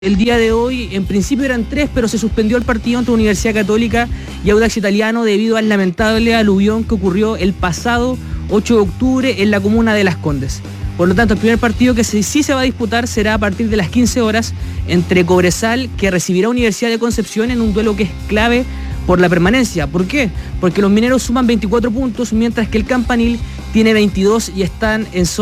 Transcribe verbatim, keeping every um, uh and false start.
El día de hoy, en principio eran tres, pero se suspendió el partido entre Universidad Católica y Audax Italiano debido al lamentable aluvión que ocurrió el pasado ocho de octubre en la comuna de Las Condes. Por lo tanto, el primer partido que sí se va a disputar será a partir de las quince horas entre Cobresal, que recibirá a Universidad de Concepción en un duelo que es clave por la permanencia. ¿Por qué? Porque los mineros suman veinticuatro puntos, mientras que el Campanil tiene veintidós y están en zona